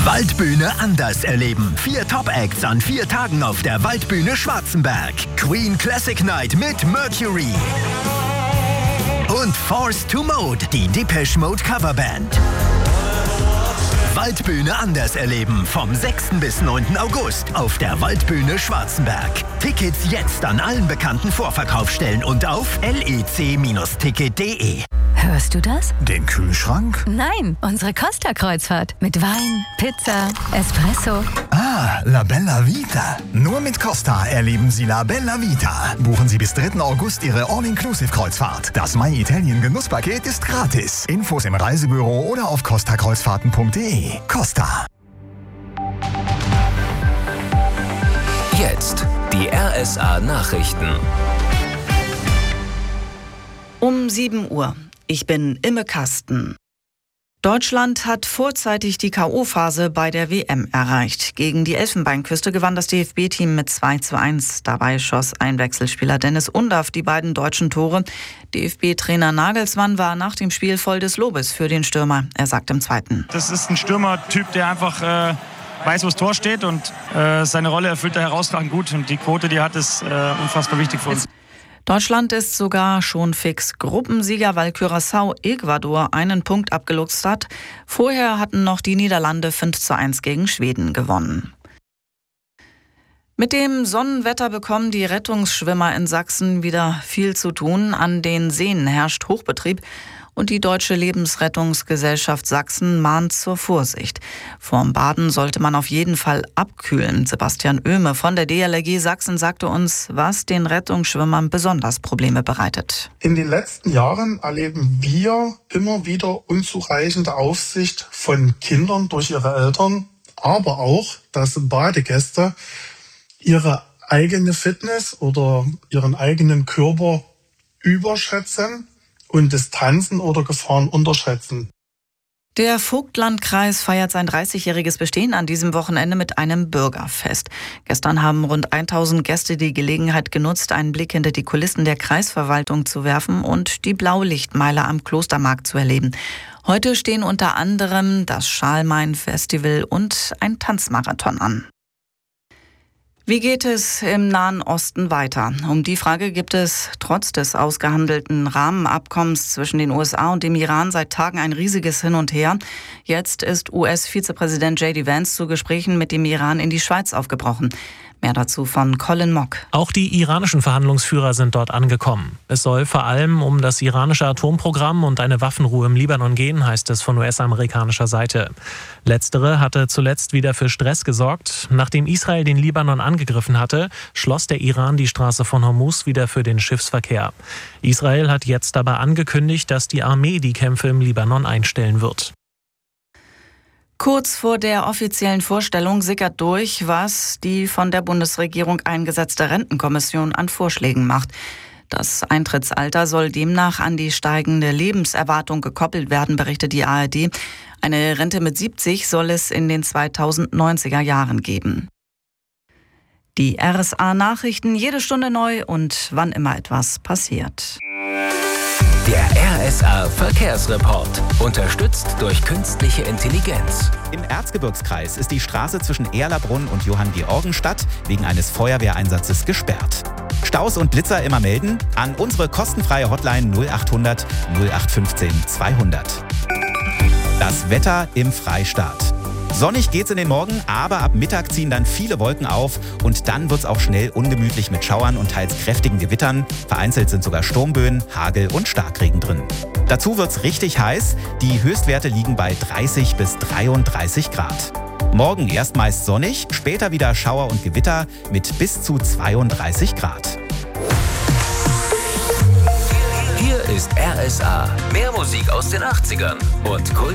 Waldbühne anders erleben. 4 Top-Acts an 4 Tagen auf der Waldbühne Schwarzenberg. Queen Classic Night mit Mercury. Und Forced to Mode, die Depeche Mode Coverband. Waldbühne anders erleben. Vom 6. bis 9. August auf der Waldbühne Schwarzenberg. Tickets jetzt an allen bekannten Vorverkaufsstellen und auf lec-ticket.de. Hörst du das? Den Kühlschrank? Nein, unsere Costa-Kreuzfahrt. Mit Wein, Pizza, Espresso. Ah, La Bella Vita. Nur mit Costa erleben Sie La Bella Vita. Buchen Sie bis 3. August Ihre All-Inclusive-Kreuzfahrt. Das My Italien Genusspaket ist gratis. Infos im Reisebüro oder auf costakreuzfahrten.de. Costa. Jetzt die RSA Nachrichten. Um 7 Uhr. Ich bin Imme Kasten. Deutschland hat vorzeitig die K.O.-Phase bei der WM erreicht. Gegen die Elfenbeinküste gewann das DFB-Team mit 2:1. Dabei schoss Einwechselspieler Dennis Undaff die beiden deutschen Tore. DFB-Trainer Nagelsmann war nach dem Spiel voll des Lobes für den Stürmer. Er sagt im Zweiten: Das ist ein Stürmertyp, der einfach weiß, wo das Tor steht und seine Rolle erfüllt er herausragend gut. Und die Quote, die er hat, ist unfassbar wichtig für uns. Deutschland ist sogar schon fix Gruppensieger, weil Curaçao Ecuador einen Punkt abgeluchst hat. Vorher hatten noch die Niederlande 5:1 gegen Schweden gewonnen. Mit dem Sonnenwetter bekommen die Rettungsschwimmer in Sachsen wieder viel zu tun. An den Seen herrscht Hochbetrieb und die Deutsche Lebensrettungsgesellschaft Sachsen mahnt zur Vorsicht. Vorm Baden sollte man auf jeden Fall abkühlen. Sebastian Oehme von der DLRG Sachsen sagte uns, was den Rettungsschwimmern besonders Probleme bereitet. In den letzten Jahren erleben wir immer wieder unzureichende Aufsicht von Kindern durch ihre Eltern, aber auch, dass Badegäste ihre eigene Fitness oder ihren eigenen Körper überschätzen und Distanzen oder Gefahren unterschätzen. Der Vogtlandkreis feiert sein 30-jähriges Bestehen an diesem Wochenende mit einem Bürgerfest. Gestern haben rund 1000 Gäste die Gelegenheit genutzt, einen Blick hinter die Kulissen der Kreisverwaltung zu werfen und die Blaulichtmeile am Klostermarkt zu erleben. Heute stehen unter anderem das Schalmein-Festival und ein Tanzmarathon an. Wie geht es im Nahen Osten weiter? Um die Frage gibt es trotz des ausgehandelten Rahmenabkommens zwischen den USA und dem Iran seit Tagen ein riesiges Hin und Her. Jetzt ist US-Vizepräsident J.D. Vance zu Gesprächen mit dem Iran in die Schweiz aufgebrochen. Mehr dazu von Colin Mock. Auch die iranischen Verhandlungsführer sind dort angekommen. Es soll vor allem um das iranische Atomprogramm und eine Waffenruhe im Libanon gehen, heißt es von US-amerikanischer Seite. Letztere hatte zuletzt wieder für Stress gesorgt. Nachdem Israel den Libanon angegriffen hatte, schloss der Iran die Straße von Hormuz wieder für den Schiffsverkehr. Israel hat jetzt aber angekündigt, dass die Armee die Kämpfe im Libanon einstellen wird. Kurz vor der offiziellen Vorstellung sickert durch, was die von der Bundesregierung eingesetzte Rentenkommission an Vorschlägen macht. Das Eintrittsalter soll demnach an die steigende Lebenserwartung gekoppelt werden, berichtet die ARD. Eine Rente mit 70 soll es in den 2090er Jahren geben. Die RSA-Nachrichten jede Stunde neu und wann immer etwas passiert. Der RSA-Verkehrsreport, unterstützt durch künstliche Intelligenz. Im Erzgebirgskreis ist die Straße zwischen Erlabrunn und Johanngeorgenstadt wegen eines Feuerwehreinsatzes gesperrt. Staus und Blitzer immer melden an unsere kostenfreie Hotline 0800 0815 200. Das Wetter im Freistaat. Sonnig geht's in den Morgen, aber ab Mittag ziehen dann viele Wolken auf und dann wird's auch schnell ungemütlich mit Schauern und teils kräftigen Gewittern. Vereinzelt sind sogar Sturmböen, Hagel und Starkregen drin. Dazu wird's richtig heiß. Die Höchstwerte liegen bei 30 bis 33 Grad. Morgen erst meist sonnig, später wieder Schauer und Gewitter mit bis zu 32 Grad. Hier ist RSA. Mehr Musik aus den 80ern und Kult